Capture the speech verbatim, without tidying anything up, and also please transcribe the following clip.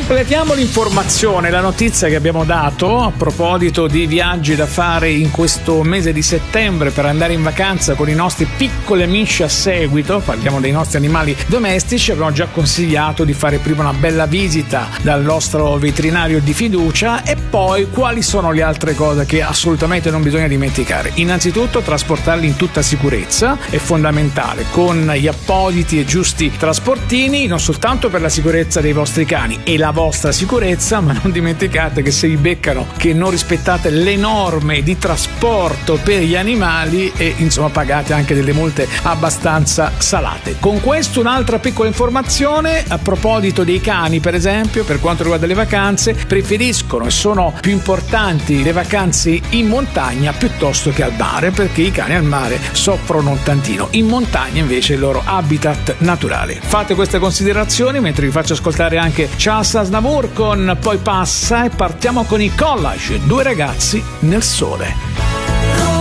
Completiamo l'informazione, la notizia che abbiamo dato a proposito di viaggi da fare in questo mese di settembre per andare in vacanza con i nostri piccoli amici a seguito. Parliamo dei nostri animali domestici. Abbiamo già consigliato di fare prima una bella visita dal nostro veterinario di fiducia, e poi quali sono le altre cose che assolutamente non bisogna dimenticare. Innanzitutto trasportarli in tutta sicurezza è fondamentale, con gli appositi e giusti trasportini, non soltanto per la sicurezza dei vostri cani e la vostra sicurezza, ma non dimenticate che se vi beccano che non rispettate le norme di trasporto per gli animali, e insomma pagate anche delle multe abbastanza salate. Con questo un'altra piccola informazione a proposito dei cani, per esempio, per quanto riguarda le vacanze, preferiscono e sono più importanti le vacanze in montagna piuttosto che al mare, perché i cani al mare soffrono un tantino, in montagna invece è il loro habitat naturale. Fate queste considerazioni mentre vi faccio ascoltare anche Charles Aznavour con Poi passa, e partiamo con i Collage, due ragazzi nel sole.